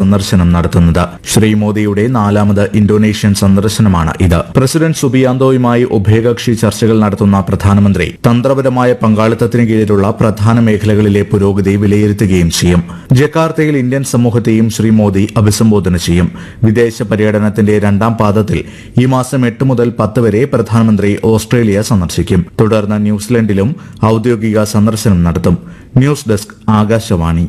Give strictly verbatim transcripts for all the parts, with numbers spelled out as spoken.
സന്ദർശനം നടത്തുന്നത്. ശ്രീ മോദിയുടെ നാലാമത് ഇന്തോനേഷ്യൻ സന്ദർശനമാണ് ഇത്. പ്രസിഡന്റ് സുബിയാന്തോയുമായി ഉഭയകക്ഷി ചർച്ചകൾ നടത്തുന്ന പ്രധാനമന്ത്രി തന്ത്രപരമായ പങ്കാളിത്തത്തിന് കീഴിലുള്ള പ്രധാന മേഖലകളിലെ പുരോഗതി വിലയിരുത്തുകയും ചെയ്യും. ജക്കാർത്തയിൽ ഇന്ത്യൻ സമൂഹത്തെയും ശ്രീ മോദി അഭിസംബോധന ചെയ്യും. വിദേശ പര്യടനത്തിന്റെ രണ്ടാം പാദത്തിൽ ഈ മാസം എട്ട് മുതൽ പത്ത് വരെ പ്രധാനമന്ത്രി ഓസ്ട്രേലിയ സന്ദർശിക്കും. തുടർന്ന് ന്യൂസിലൻഡിലും ഔദ്യോഗിക സന്ദർശനം നടത്തും. News desk Akashvani.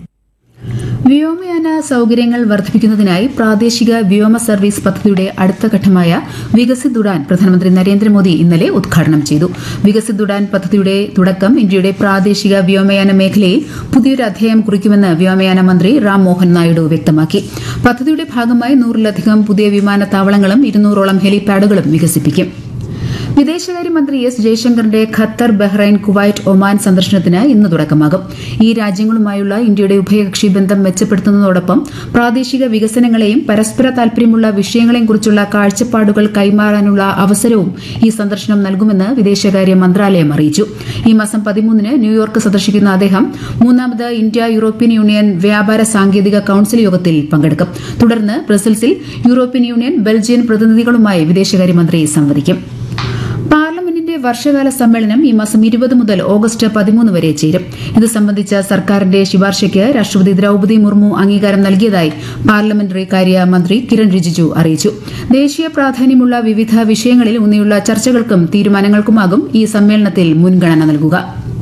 വ്യോമയാന സൌകര്യങ്ങൾ വർദ്ധിപ്പിക്കുന്നതിനായി പ്രാദേശിക വ്യോമ സർവീസ് പദ്ധതിയുടെ അടുത്ത ഘട്ടമായ വികസിത് ഉഡാൻ പ്രധാനമന്ത്രി നരേന്ദ്രമോദി ഇന്നലെ ഉദ്ഘാടനം ചെയ്തു. വികസിത് ഉഡാൻ പദ്ധതിയുടെ തുടക്കം ഇന്ത്യയുടെ പ്രാദേശിക വ്യോമയാന മേഖലയിൽ പുതിയൊരു അധ്യായം കുറിക്കുമെന്ന് വ്യോമയാന മന്ത്രി റാം മോഹൻ നായിഡു വ്യക്തമാക്കി. പദ്ധതിയുടെ ഭാഗമായി നൂറിലധികം പുതിയ വിമാനത്താവളങ്ങളും ഇരുന്നൂറോളം ഹെലിപാഡുകളും വികസിപ്പിക്കും. വിദേശകാര്യമന്ത്രി S ജയശങ്കറിന്റെ Qatar, Bahrain, Kuwait, Oman സന്ദർശനത്തിന് ഇന്ന് തുടക്കമാകും. ഈ രാജ്യങ്ങളുമായുള്ള ഇന്ത്യയുടെ ഉഭയകക്ഷി ബന്ധം മെച്ചപ്പെടുത്തുന്നതോടൊപ്പം പ്രാദേശിക വികസനങ്ങളെയും പരസ്പര താൽപര്യമുള്ള വിഷയങ്ങളെയും കുറിച്ചുള്ള കാഴ്ചപ്പാടുകൾ കൈമാറാനുള്ള അവസരവും ഈ സന്ദർശനം നൽകുമെന്ന് വിദേശകാര്യ മന്ത്രാലയം അറിയിച്ചു. ഈ മാസം പതിമൂന്നിന് ന്യൂയോർക്ക് സന്ദർശിക്കുന്ന അദ്ദേഹം മൂന്നാമത് ഇന്ത്യ യൂറോപ്യൻ യൂണിയൻ വ്യാപാര സാങ്കേതിക കൌൺസിൽ യോഗത്തിൽ പങ്കെടുക്കും. തുടർന്ന് ബ്രസൽസിൽ യൂറോപ്യൻ യൂണിയൻ, ബെൽജിയൻ പ്രതിനിധികളുമായി വിദേശകാര്യമന്ത്രി സംവദിക്കും. പാർലമെന്റിന്റെ വർഷകാല സമ്മേളനം ഈ മാസം ഇരുപത് മുതൽ ഓഗസ്റ്റ് പതിമൂന്ന് വരെ ചേരും. ഇത് സംബന്ധിച്ച സർക്കാരിന്റെ ശുപാർശയ്ക്ക് രാഷ്ട്രപതി ദ്രൌപദി മുർമു അംഗീകാരം നൽകിയതായി പാർലമെന്ററി കാര്യ മന്ത്രി കിരൺ റിജിജു അറിയിച്ചു. ദേശീയ പ്രാധാന്യമുള്ള വിവിധ വിഷയങ്ങളിൽ ഊന്നിയുള്ള ചർച്ചകൾക്കും തീരുമാനങ്ങൾക്കുമാകും ഈ സമ്മേളനത്തിൽ മുൻഗണന നൽകുക.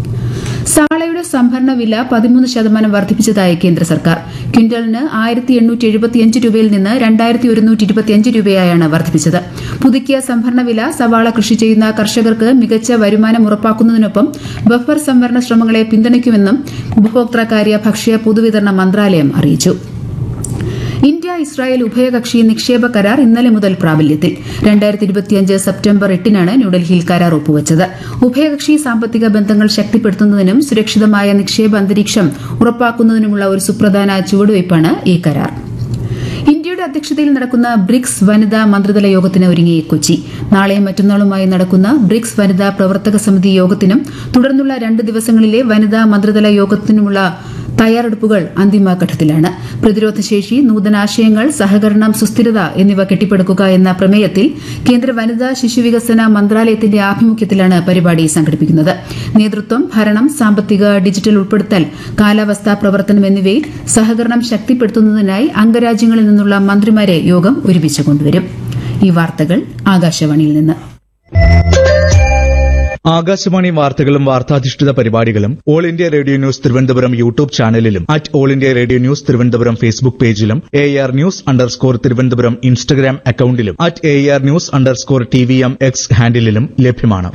സാളയുടെ സംഭരണ വില പതിമൂന്ന് ശതമാനം വർദ്ധിപ്പിച്ചതായി കേന്ദ്ര സർക്കാർ. ക്വിന്റലിന് ആയിരത്തി എണ്ണൂറ്റി എഴുപത്തിയഞ്ച് രൂപയിൽ നിന്ന് രണ്ടായിരത്തി ഒരുന്നൂറ്റി ഇരുപത്തിയഞ്ച് രൂപയായാണ് വർദ്ധിപ്പിച്ചത്. പുതുക്കിയ സംഭരണ വില സവാള കൃഷി ചെയ്യുന്ന കർഷകർക്ക് മികച്ച വരുമാനം ഉറപ്പാക്കുന്നതിനൊപ്പം ബഫർ സംവരണ ശ്രമങ്ങളെ പിന്തുണയ്ക്കുമെന്നും ഉപഭോക്തൃകാര്യ, ഭക്ഷ്യ, പൊതുവിതരണ മന്ത്രാലയം അറിയിച്ചു. ഇന്ത്യ ഇസ്രായേൽ ഉഭയകക്ഷി നിക്ഷേപ കരാർ ഇന്നലെ മുതൽ പ്രാബല്യത്തിൽ. രണ്ടായിരത്തി ഇരുപത്തിയഞ്ച് സെപ്റ്റംബർ എട്ടിനാണ് ന്യൂഡൽഹിയിൽ കരാർ ഒപ്പുവച്ചത്. ഉഭയകക്ഷി സാമ്പത്തിക ബന്ധങ്ങൾ ശക്തിപ്പെടുത്തുന്നതിനും സുരക്ഷിതമായ നിക്ഷേപ അന്തരീക്ഷം ഉറപ്പാക്കുന്നതിനുമുള്ള ഒരു സുപ്രധാന ചുവടുവയ്പ്പാണ് ഈ കരാർ. ഇന്ത്യയുടെ അധ്യക്ഷതയിൽ നടക്കുന്ന ബ്രിക്സ് വനിതാ മന്ത്രിതല യോഗത്തിന് ഒരുങ്ങി കൊച്ചി. നാളെയും മറ്റന്നാളുമായി നടക്കുന്ന ബ്രിക്സ് വനിതാ പ്രവർത്തക സമിതി യോഗത്തിനും തുടർന്നുള്ള രണ്ട് ദിവസങ്ങളിലെ വനിതാ മന്ത്രിതല യോഗത്തിനുമുള്ള തയ്യാറെടുപ്പുകൾ അന്തിമഘട്ടത്തിലാണ്. പ്രതിരോധശേഷി, നൂതനാശയങ്ങൾ, സഹകരണം, സുസ്ഥിരത എന്നിവ കെട്ടിപ്പടുക്കുക എന്ന പ്രമേയത്തിൽ കേന്ദ്ര വനിതാ ശിശുവികസന മന്ത്രാലയത്തിന്റെ ആഭിമുഖ്യത്തിലാണ് പരിപാടി സംഘടിപ്പിക്കുന്നത്. നേതൃത്വം, ഭരണം, സാമ്പത്തിക, ഡിജിറ്റൽ ഉൾപ്പെടുത്തൽ, കാലാവസ്ഥാ പ്രവർത്തനം എന്നിവയിൽ സഹകരണം ശക്തിപ്പെടുത്തുന്നതിനായി അംഗരാജ്യങ്ങളിൽ നിന്നുള്ള മന്ത്രിമാരെ യോഗം ഒരുമിച്ച് കൊണ്ടുവരും. ഈ വാർത്തകൾ ആകാശവാണിയിൽ നിന്ന്. ആകാശവാണി വാർത്തകളും വാർത്താധിഷ്ഠിത പരിപാടികളും all India radio news Thiruvananthapuram YouTube ചാനലിലും at all India radio news Thiruvananthapuram Facebook പേജിലും A R news underscore Thiruvananthapuram Instagram അക്കൌണ്ടിലും at A R news underscore T V M X ഹാൻഡിലും ലഭ്യമാണ്.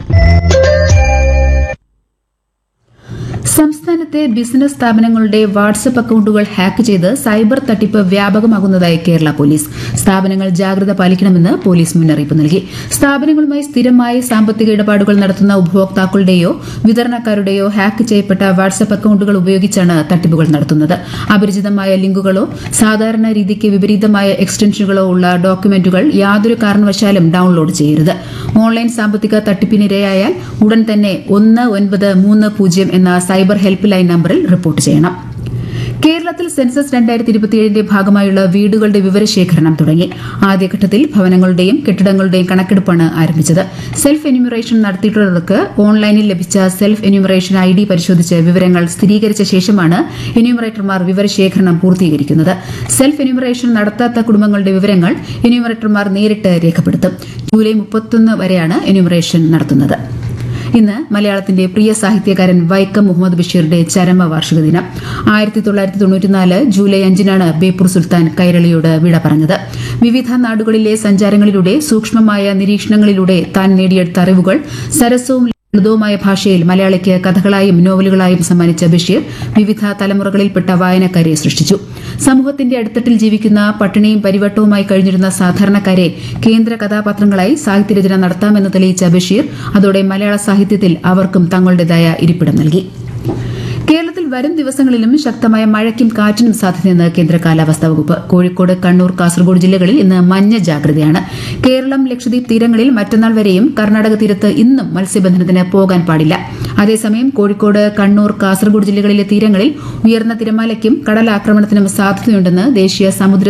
സംസ്ഥാനത്തെ ബിസിനസ് സ്ഥാപനങ്ങളുടെ വാട്സ്ആപ്പ് അക്കൌണ്ടുകൾ ഹാക്ക് ചെയ്ത് സൈബർ തട്ടിപ്പ് വ്യാപകമാകുന്നതായി കേരള പോലീസ്. സ്ഥാപനങ്ങൾ ജാഗ്രത പാലിക്കണമെന്ന് പോലീസ് മുന്നറിയിപ്പ് നൽകി. സ്ഥാപനങ്ങളുമായി സ്ഥിരമായി സാമ്പത്തിക ഇടപാടുകൾ നടത്തുന്ന ഉപഭോക്താക്കളുടെയോ വിതരണക്കാരുടെയോ ഹാക്ക് ചെയ്യപ്പെട്ട വാട്സ്ആപ്പ് അക്കൌണ്ടുകൾ ഉപയോഗിച്ചാണ് തട്ടിപ്പുകൾ നടത്തുന്നത്. അപരിചിതമായ ലിങ്കുകളോ സാധാരണ രീതിക്ക് വിപരീതമായ എക്സ്റ്റൻഷനുകളോ ഉള്ള ഡോക്യുമെന്റുകൾ യാതൊരു കാരണവശാലും ഡൌൺലോഡ് ചെയ്യരുത്. ഓൺലൈൻ സാമ്പത്തിക തട്ടിപ്പിനിരയായാൽ ഉടൻ തന്നെ ഒന്ന് ഒൻപത് മൂന്ന് പൂജ്യം എന്ന സൈബർ ഹെൽപ്പ് ലൈൻ നമ്പറിൽ റിപ്പോർട്ട് ചെയ്യണം. കേരളത്തിൽ സെൻസസ് രണ്ടായിരത്തി ഇരുപത്തിയേഴിന്റെ ഭാഗമായുള്ള വീടുകളുടെ വിവരശേഖരണം തുടങ്ങി. ആദ്യഘട്ടത്തിൽ ഭവനങ്ങളുടെയും കെട്ടിടങ്ങളുടെയും കണക്കെടുപ്പാണ് ആരംഭിച്ചത്. സെൽഫ് എന്യൂമറേഷൻ നടത്തിയിട്ടുള്ളവർക്ക് ഓൺലൈനിൽ ലഭിച്ച സെൽഫ് എന്യൂമറേഷൻ ഐ ഡി പരിശോധിച്ച് വിവരങ്ങൾ സ്ഥിരീകരിച്ച ശേഷമാണ് എന്യൂമറേറ്റർമാർ വിവരശേഖരണം പൂർത്തീകരിക്കുന്നത്. സെൽഫ് എന്യൂമറേഷൻ നടത്താത്ത കുടുംബങ്ങളുടെ വിവരങ്ങൾ എന്യൂമറേറ്റർമാർ നേരിട്ട് രേഖപ്പെടുത്തും. ജൂലൈ മുപ്പത്തൊന്ന് വരെയാണ് എന്യൂമറേഷൻ നടത്തുന്നത്. ഇന്ന് മലയാളത്തിന്റെ പ്രിയ സാഹിത്യകാരൻ വൈക്കം മുഹമ്മദ് ബഷീറിന്റെ ചരമവാർഷിക ദിനം. ആയിരത്തി തൊള്ളായിരത്തി തൊണ്ണൂറ്റിനാല് ജൂലൈ അഞ്ചിനാണ് ബേപ്പൂർ സുൽത്താൻ കൈരളിയോട് വിട പറഞ്ഞത്. വിവിധ നാടുകളിലെ സഞ്ചാരങ്ങളിലൂടെ സൂക്ഷ്മമായ നിരീക്ഷണങ്ങളിലൂടെ താൻ നേടിയെടുത്ത അറിവുകൾ സരസവും ലളിതവുമായ ഭാഷയിൽ മലയാളിക്ക് കഥകളായും നോവലുകളായും സമ്മാനിച്ച ബഷീർ വിവിധ തലമുറകളിൽപ്പെട്ട വായനക്കാരെ സൃഷ്ടിച്ചു. സമൂഹത്തിന്റെ അടിത്തട്ടിൽ ജീവിക്കുന്ന പട്ടിണിയും പരിവട്ടവുമായി കഴിഞ്ഞിരുന്ന സാധാരണക്കാരെ കേന്ദ്ര കഥാപാത്രങ്ങളായി സാഹിത്യരചന നടത്താമെന്ന് തെളിയിച്ച ബഷീർ അതോടെ മലയാള സാഹിത്യത്തിൽ അവർക്കും തങ്ങളുടേതായ ഇരിപ്പിടം നൽകി. കേരളത്തിൽ വരും ദിവസങ്ങളിലും ശക്തമായ മഴയ്ക്കും കാറ്റിനും സാധ്യതയെന്ന് കേന്ദ്ര കാലാവസ്ഥാ വകുപ്പ്. കോഴിക്കോട്, കണ്ണൂർ, കാസർഗോഡ് ജില്ലകളിൽ ഇന്ന് മഞ്ഞ ജാഗ്രതയാണ്. കേരളം, ലക്ഷദ്വീപ് തീരങ്ങളിൽ മറ്റന്നാൾ വരെയും കർണാടക തീരത്ത് ഇന്നും മത്സ്യബന്ധനത്തിന് പോകാൻ പാടില്ല. അതേസമയം കോഴിക്കോട്, കണ്ണൂർ, കാസർഗോഡ് ജില്ലകളിലെ തീരങ്ങളിൽ ഉയർന്ന തിരമാലയ്ക്കും കടലാക്രമണത്തിനും സാധ്യതയുണ്ടെന്ന് ദേശീയ സമുദ്ര